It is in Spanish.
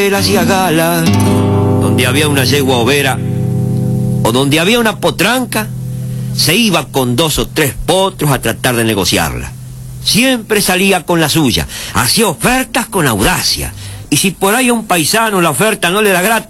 Él hacía gala donde había una yegua overa o donde había una potranca, se iba con 2 o 3 potros a tratar de negociarla. Siempre salía con la suya, hacía ofertas con audacia, y si por ahí a un paisano la oferta no le da gratis,